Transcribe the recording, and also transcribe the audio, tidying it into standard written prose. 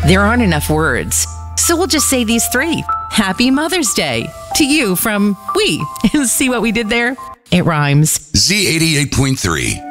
There aren't enough words, so we'll just say these three. Happy Mother's Day to you from we. See what we did there? It rhymes. Z88.3.